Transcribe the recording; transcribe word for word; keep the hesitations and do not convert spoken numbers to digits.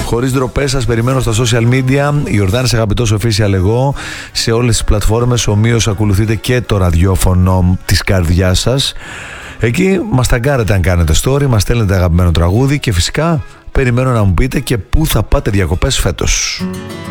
Χωρίς ντροπές, σας περιμένω στα social media. Ιορδάνης Αγαπητός Official εγώ. Σε όλες τις πλατφόρμες ομοίως ακολουθείτε και το ραδιόφωνο της καρδιάς σας. Εκεί μας ταγκάρετε αν κάνετε story, μας στέλνετε αγαπημένο τραγούδι και φυσικά περιμένω να μου πείτε και πού θα πάτε διακοπές φέτος.